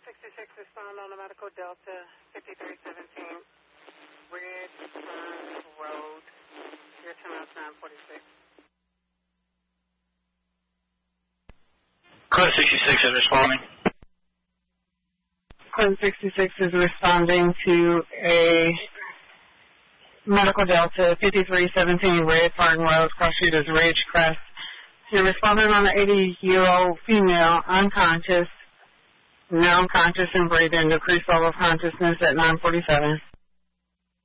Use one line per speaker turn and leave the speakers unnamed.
66 respond on the Medical Delta 5317 Red Fern Road. Your time is 9:46.
Code 66 is responding.
Code 66 is responding to a Medical Delta 5317 Red Fern Road, Cross Shooters Ridgecrest. You're responding on an 80-year-old female, unconscious, now unconscious and breathing, decreased level of consciousness at 9:47.